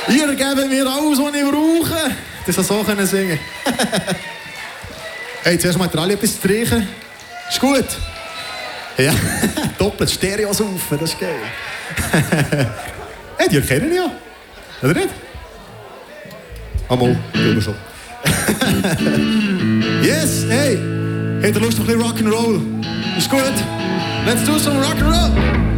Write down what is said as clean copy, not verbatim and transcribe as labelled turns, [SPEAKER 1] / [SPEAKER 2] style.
[SPEAKER 1] Ihr gebt mir alles, was ich brauche. Das soll so können singen. Hey, zuerst mal alle etwas streichen. Ist gut? Ja, doppelt Stereo saufen, das ist geil. Hey, die erkennen ja. Oder nicht? Amol, tun wir schon. Yes, hey. Habt ihr Lust auf ein bisschen Rock'n'Roll? Ist gut? Let's do some Rock'n'Roll.